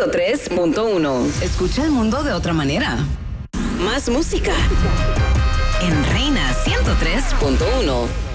103.1. Escucha el mundo de otra manera. Más música En Reina 103.1.